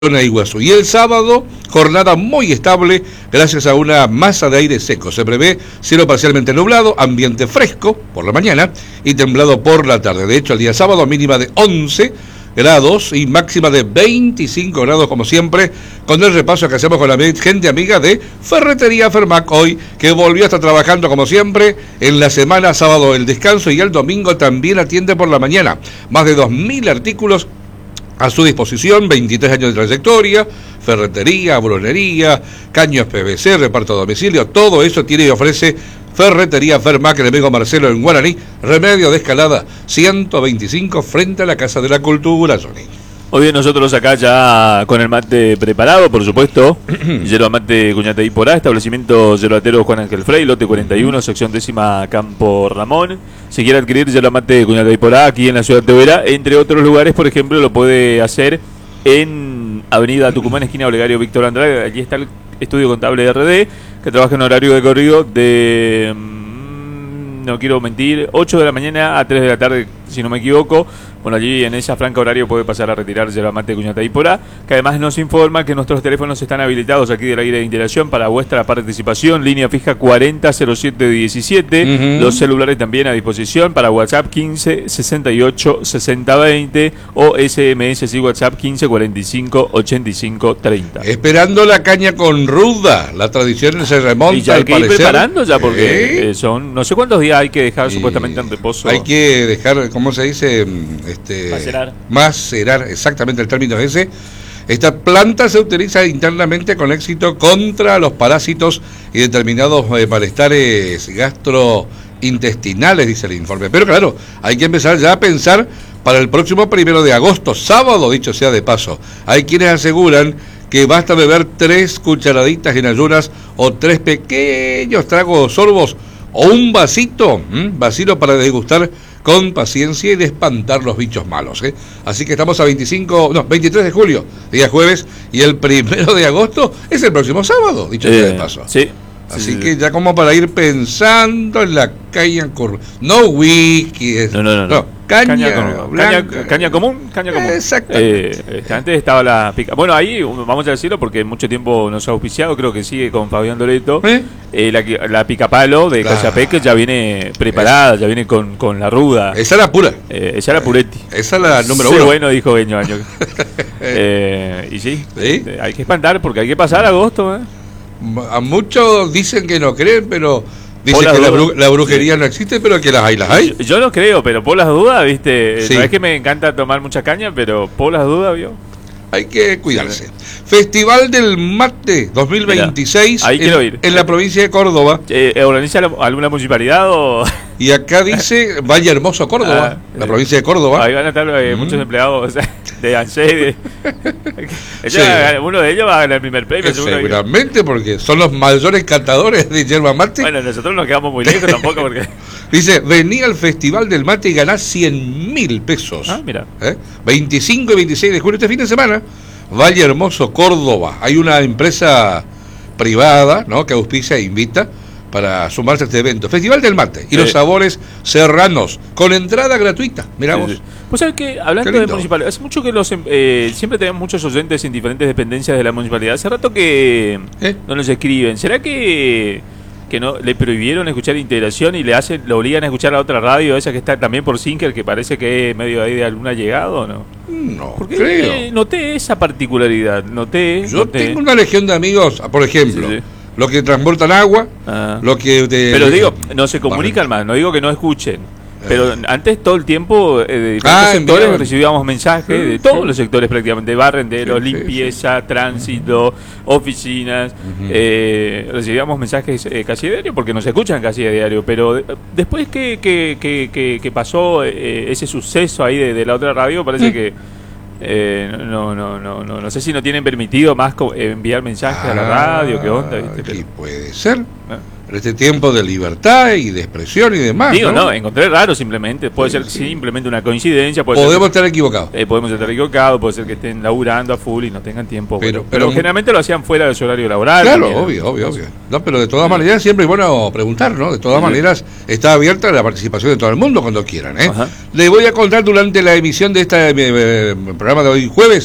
Iguazú. Y el sábado, jornada muy estable gracias a una masa de aire seco. Se prevé cielo parcialmente nublado, ambiente fresco por la mañana y templado por la tarde. De hecho, el día sábado mínima de 11 grados y máxima de 25 grados como siempre, con el repaso que hacemos con la gente amiga de Ferretería Fermac hoy, que volvió a estar trabajando como siempre en la semana, sábado el descanso y el domingo también atiende por la mañana. Más de 2.000 artículos a su disposición, 23 años de trayectoria, ferretería, bronería, caños PVC, reparto a domicilio, todo eso tiene y ofrece Ferretería Fermac, el amigo Marcelo en Guaraní, Remedio de Escalada 125 frente a la Casa de la Cultura, Johnny. Hoy bien, nosotros acá ya con el mate preparado, por supuesto. Yerba Mate Cuñataí Porá, establecimiento yerbatero Juan Ángel Frey, lote 41, sección 10ª, Campo Ramón. Si quiere adquirir Yerba Mate Cuñataí Porá aquí en la ciudad de Oberá, entre otros lugares, por ejemplo, lo puede hacer en Avenida Tucumán, esquina Olegario Víctor Andrade. Allí está el estudio contable de RD, que trabaja en horario de corrido de, no quiero mentir, 8 de la mañana a 3 de la tarde, si no me equivoco. Bueno, allí en esa franja horario puede pasar a retirar Yerba Mate Cuñataí Porá, que además nos informa que nuestros teléfonos están habilitados aquí del aire de interacción para vuestra participación. Línea fija 400717, los celulares también a disposición para WhatsApp 15 68 60 20 o SMS y WhatsApp 15 45 85 30. Esperando la caña con ruda, la tradición se remonta. Y ya hay que ir preparando ya porque son no sé cuántos días hay que dejar supuestamente en reposo. Hay que dejar, ¿cómo se dice? Macerar, exactamente el término es ese. Esta planta se utiliza internamente con éxito contra los parásitos y determinados malestares gastrointestinales, dice el informe. Pero claro, hay que empezar ya a pensar para el próximo 1 de agosto, sábado, dicho sea de paso. Hay quienes aseguran que basta beber 3 cucharaditas en ayunas o 3 pequeños tragos sorbos o un vasito para degustar con paciencia y de espantar los bichos malos, ¿eh? Así que estamos a 23 de julio, día jueves, y el 1 de agosto es el próximo sábado, dicho sea de paso. Sí. Así que ya como para ir pensando en la caña no whisky, no, caña común. Exactamente. Antes estaba la pica. Bueno, ahí vamos a decirlo porque mucho tiempo nos ha auspiciado, creo que sigue con Fabián Doreto. La picapalo de Cachapec ya viene preparada, ya viene con la ruda. Esa es la pura. Esa es la Puretti. Esa es la número 1. Sí, bueno, dijo Beño Año. Y sí, hay que espantar porque hay que pasar agosto, A muchos dicen que no creen, pero dicen que la brujería no existe, pero que las hay. Yo no creo, pero por las dudas, ¿viste? Sí. No es que me encanta tomar mucha caña, pero por las dudas, ¿vio? Hay que cuidarse. Festival del Mate 2026. Mira, ahí quiero ir. En la provincia de Córdoba. ¿Organiza alguna municipalidad o...? Y acá dice Valle Hermoso, Córdoba, la provincia de Córdoba. Ahí van a estar muchos empleados de ANSES. Uno de ellos va a ganar el primer premio. Seguramente, porque son los mayores cantadores de yerba mate. Bueno, nosotros nos quedamos muy lejos tampoco porque... Dice, vení al Festival del Mate y ganás 100.000 pesos. Mira. 25 y 26 de julio, este fin de semana, Valle Hermoso, Córdoba. Hay una empresa privada, ¿no?, que auspicia e invita para sumarse a este evento. Festival del Mate y los sabores serranos, con entrada gratuita. Mirá vos. Sí. Pues sabes que, hablando de municipalidad, hace mucho que siempre tenemos muchos oyentes en diferentes dependencias de la municipalidad. Hace rato que no nos escriben. ¿Será que no le prohibieron escuchar Integración y lo obligan a escuchar a otra radio, esa que está también por Sinker, que parece que es medio ahí de alguna llegada, o no? No, porque creo. Noté esa particularidad. Yo tengo una legión de amigos, por ejemplo, los que transportan agua, pero digo, no se comunican más, no digo que no escuchen. Pero antes todo el tiempo de diferentes sectores recibíamos mensajes de todos los sectores prácticamente, barrenderos, limpieza, tránsito, oficinas, recibíamos mensajes casi a diario porque nos escuchan casi a diario, pero después que pasó ese suceso ahí de la otra radio, parece que no sé si no tienen permitido más enviar mensajes a la radio, qué onda, ¿viste? Puede ser. En este tiempo de libertad y de expresión y demás. Encontré raro simplemente. Puede ser simplemente una coincidencia. Podemos estar equivocados. Podemos estar equivocados, puede ser que estén laburando a full y no tengan tiempo. Pero generalmente lo hacían fuera de su horario laboral. Claro, obvio. No, pero de todas maneras siempre es bueno preguntar, ¿no? De todas maneras está abierta la participación de todo el mundo cuando quieran, Les voy a contar durante la emisión de este programa de hoy jueves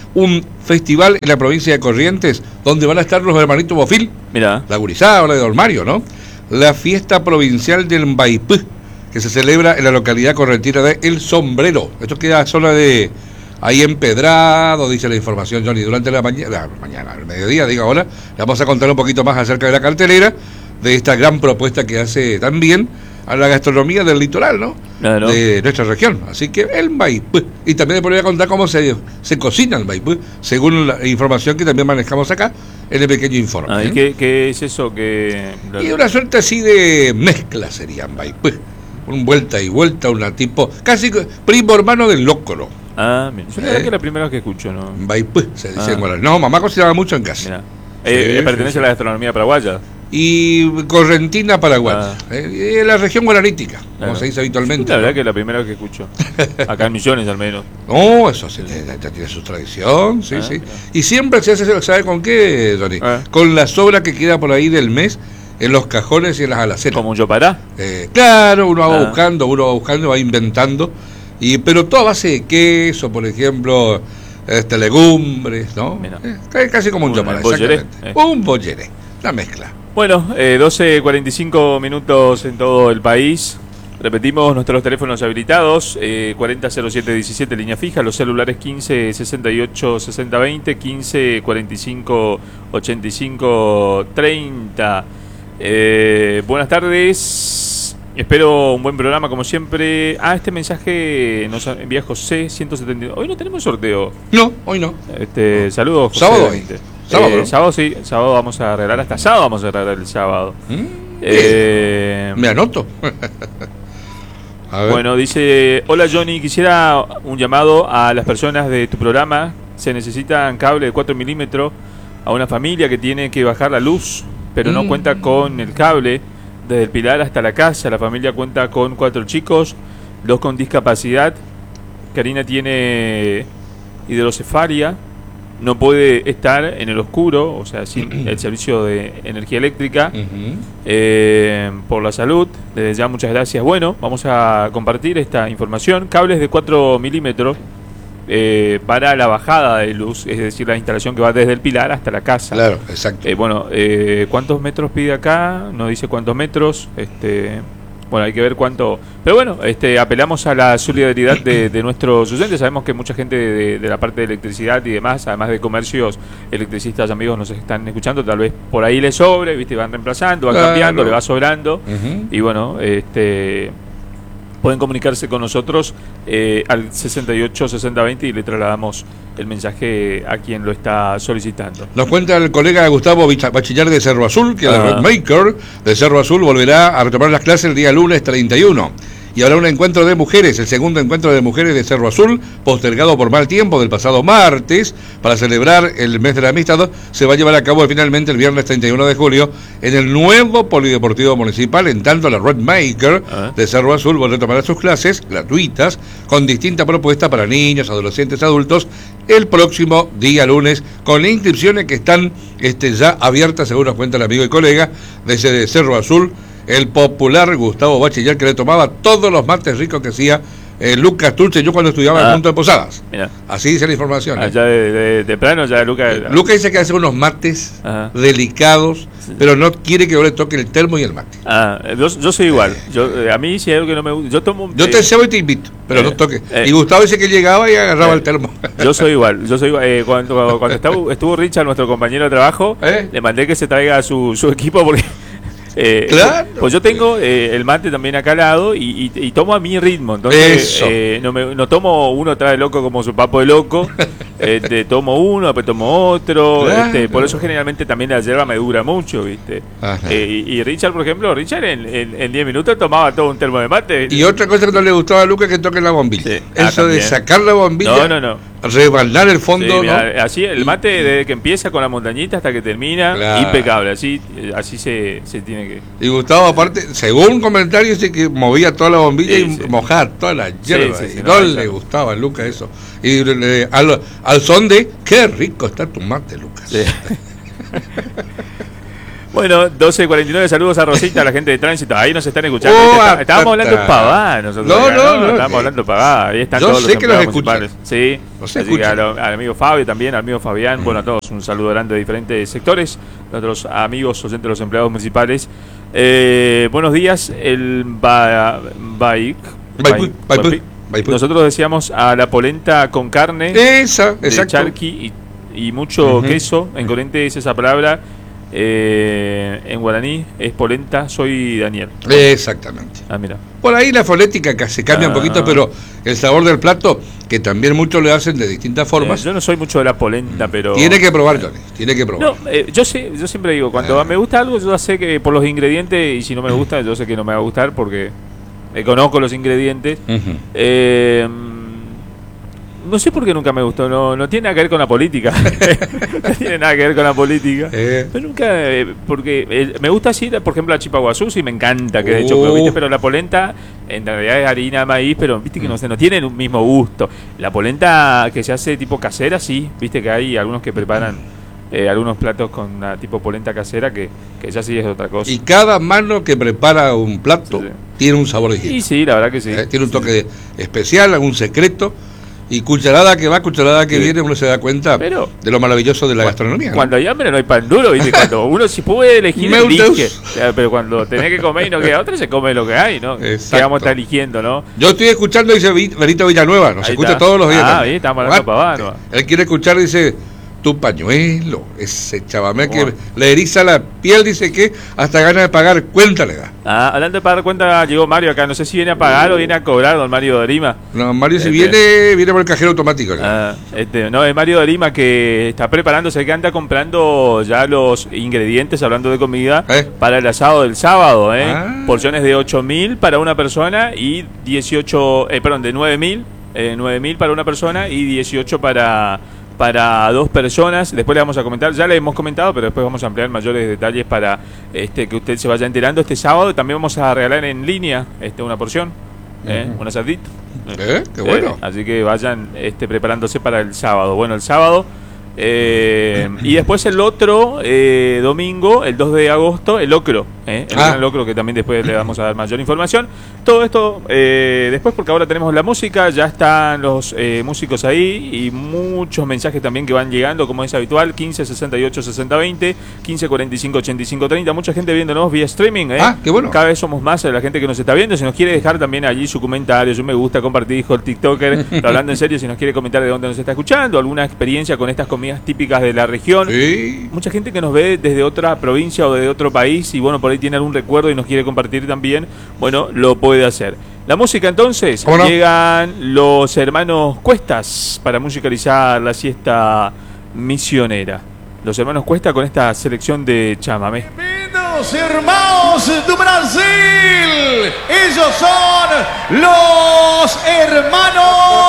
un festival en la provincia de Corrientes, donde van a estar los hermanitos Bofil, Mirá. la gurizada, la de Don Mario, ¿no? La fiesta provincial del Mbaipú, que se celebra en la localidad correntina de El Sombrero. Esto queda zona de ahí empedrado, dice la información, Johnny. Durante la mañana, el mediodía, digo ahora, le vamos a contar un poquito más acerca de la cartelera, de esta gran propuesta que hace también a la gastronomía del litoral, ¿no? Claro. De nuestra región. Así que el Mbaipú. Y también le voy a contar cómo se cocina el Mbaipú, según la información que también manejamos acá en el pequeño informe. ¿Y qué es eso que...? Y una suerte así de mezcla sería Mbaipú. Un vuelta y vuelta, una tipo... Casi primo hermano del locro. Ah, mira. Yo la verdad que es la primera vez que escucho, ¿no? Mbaipú, se dice en Guaraní. No, mamá cocinaba mucho en casa. Pertenece a la gastronomía paraguaya. Y correntina paraguaya. En la región guaranítica, como se dice habitualmente. La verdad que es la primera vez que escucho. Acá en Misiones, al menos. No, eso tiene su tradición, sí. Mira. Y siempre se hace, ¿sabe con qué, Johnny? Con la sobra que queda por ahí del mes en los cajones y en las alacenas. ¿Como un yopará? Claro, uno va buscando, va inventando. Pero todo a base de queso, por ejemplo, legumbres, ¿no? Casi como un yopará, exactamente. Un bolleré, la mezcla. Bueno, 12:45 minutos en todo el país. Repetimos nuestros teléfonos habilitados, 400717 línea fija, los celulares 15686020, 15458530. Buenas tardes, espero un buen programa como siempre. Este mensaje nos envía José 172. Hoy no tenemos sorteo. No, hoy no. Saludos, José. Sábado hoy. Sábado sí, sábado vamos a arreglar, hasta sábado vamos a arreglar el sábado. Me anoto. Bueno, dice, hola Johnny, quisiera un llamado a las personas de tu programa. Se necesitan cable de 4 milímetros a una familia que tiene que bajar la luz, pero no cuenta con el cable desde el Pilar hasta la casa. La familia cuenta con 4 chicos, 2 con discapacidad. Karina tiene hidrocefalia. No puede estar en el oscuro, o sea, sin el servicio de energía eléctrica, por la salud. Desde ya, muchas gracias. Bueno, vamos a compartir esta información. Cables de 4 milímetros para la bajada de luz, es decir, la instalación que va desde el Pilar hasta la casa. Claro, exacto. ¿Cuántos metros pide acá? No dice cuántos metros. Bueno, hay que ver cuánto. Pero bueno, apelamos a la solidaridad de nuestros oyentes. Sabemos que mucha gente de la parte de electricidad y demás, además de comercios, electricistas, amigos, nos están escuchando. Tal vez por ahí les sobre, ¿viste? Van reemplazando, van cambiando, le va sobrando. Y bueno, pueden comunicarse con nosotros al 686020 y le trasladamos el mensaje a quien lo está solicitando. Nos cuenta el colega Gustavo Bachiller de Cerro Azul que el Redmaker de Cerro Azul volverá a retomar las clases el día lunes 31. Y habrá un encuentro de mujeres, el segundo encuentro de mujeres de Cerro Azul, postergado por mal tiempo del pasado martes, para celebrar el mes de la amistad, se va a llevar a cabo finalmente el viernes 31 de julio en el nuevo Polideportivo Municipal. En tanto, la Redmaker de Cerro Azul va a retomar sus clases gratuitas con distintas propuestas para niños, adolescentes, adultos, el próximo día lunes, con inscripciones que están ya abiertas, según nos cuenta el amigo y colega de Cerro Azul, el popular Gustavo Bachiller, que le tomaba todos los mates ricos que hacía Lucas Tulce, yo cuando estudiaba en el punto de Posadas. Mirá. Así dice la información. Ya de temprano, ya Lucas... Lucas dice que hace unos mates delicados, pero no quiere que yo le toque el termo y el mate. Yo soy igual. A mí si hay algo que no me gusta, yo tomo... Yo te cebo y te invito, pero no toque. Y Gustavo dice que llegaba y agarraba el termo. Yo soy igual. Cuando estuvo Richard, nuestro compañero de trabajo, le mandé que se traiga su equipo porque... claro. Pues yo tengo el mate también acá al lado y tomo a mi ritmo. Entonces no tomo uno trae loco como su papo de loco. Tomo uno, después tomo otro. Claro. Por eso generalmente también la yerba me dura mucho, ¿viste? Y Richard, por ejemplo, en 10 minutos tomaba todo un termo de mate. Y otra cosa que no le gustaba a Lucas es que toque la bombilla. Sí. Eso de sacar la bombilla, rebaldar el fondo. Sí, mira, así el mate desde que empieza con la montañita hasta que termina, impecable. Así se tiene que... Y Gustavo, aparte, según comentarios, dice que movía toda la bombilla y mojaba toda la hierba. No le gustaba a Lucas eso. Y al son de, qué rico está tu mate, Lucas. Sí. Bueno, 12:49, saludos a Rosita, a la gente de tránsito. Ahí nos están escuchando. Estábamos hablando pavada nosotros. No, estábamos hablando pavada. Ahí están yo todos sé los que los empleados escuchan. municipales. Sí, Los así que escuchan. al amigo Fabio también, al amigo Fabián, bueno, a todos un saludo grande de diferentes sectores, nuestros amigos oyentes de los empleados municipales. Buenos días, el Baik. Nosotros decíamos a la polenta con carne Esa, de exacto. charqui y mucho queso. En Corrientes es esa palabra. En guaraní es polenta. Soy Daniel. Exactamente. Ah, mira. Por ahí la fonética que se cambia un poquito, pero el sabor del plato, que también muchos le hacen de distintas formas. Yo no soy mucho de la polenta, pero... Tiene que probar, Johnny, tiene que probar. No, yo siempre digo, cuando me gusta algo, yo sé que por los ingredientes, y si no me gusta, yo sé que no me va a gustar porque conozco los ingredientes. No sé por qué nunca me gustó, no tiene nada que ver con la política. No tiene nada que ver con la política. Pero nunca, porque me gusta así, por ejemplo, la chipaguazú, sí me encanta que de hecho, ¿viste? Pero la polenta en realidad es harina de maíz, pero viste que no tienen un mismo gusto. La polenta que se hace tipo casera, sí, viste que hay algunos que preparan algunos platos con una tipo polenta casera que ya sí es otra cosa. Y cada mano que prepara un plato tiene un sabor distinto. Y sí, la verdad que sí. Tiene un toque especial, algún secreto. Y cucharada que va, cucharada que viene, uno se da cuenta de lo maravilloso de la gastronomía. Cuando hay hambre no hay pan duro, ¿viste? Cuando uno si puede elegir, elige. Pero cuando tenés que comer y no queda otra, se come lo que hay, ¿no? Exacto. Que vamos a estar eligiendo, ¿no? Yo estoy escuchando, dice Benito Villanueva, nos escucha todos los días. Bien, estamos hablando pavano. Él quiere escuchar, dice, tu pañuelo, ese chavamé que le eriza la piel, dice que hasta ganas de pagar cuenta le da. Hablando de pagar cuenta, llegó Mario acá, no sé si viene a pagar o viene a cobrar, don Mario de Lima. No, Mario si viene por el cajero automático. No, es Mario de Lima que está preparándose, que anda comprando ya los ingredientes, hablando de comida, para el asado del sábado, porciones de 8.000 para una persona y 18, de 9.000 para una persona y 18 para dos personas. Después le vamos a comentar, ya le hemos comentado, pero después vamos a ampliar mayores detalles para que usted se vaya enterando. Este sábado también vamos a regalar en línea una porción, un asadito. Qué bueno. Así que vayan preparándose para el sábado. Bueno, el sábado y después el otro domingo, el 2 de agosto, el locro, el gran locro, que también después le vamos a dar mayor información. Todo esto después, porque ahora tenemos la música, ya están los músicos ahí y muchos mensajes también que van llegando, como es habitual, 15 68 60 20, 15 45 85 30. Mucha gente viéndonos vía streaming. Qué bueno. Cada vez somos más la gente que nos está viendo. Si nos quiere dejar también allí su comentario, su me gusta, compartir, dijo el TikToker, pero hablando en serio, si nos quiere comentar de dónde nos está escuchando, alguna experiencia con estas comidas típicas de la región. Mucha gente que nos ve desde otra provincia o de otro país y bueno, por ahí tiene algún recuerdo y nos quiere compartir también, bueno, lo puede hacer. La música entonces, llegan los hermanos Cuestas para musicalizar la siesta misionera. Los hermanos Cuesta con esta selección de chamamé. Bienvenidos hermanos do Brasil, ellos son los hermanos